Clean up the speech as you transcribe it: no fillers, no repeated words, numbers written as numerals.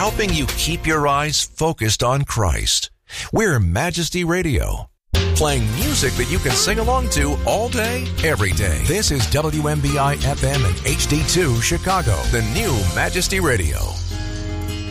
helping you keep your eyes focused on Christ. We're Majesty Radio, playing music that you can sing along to all day, every day. This is WMBI FM and HD2 Chicago, the new Majesty Radio.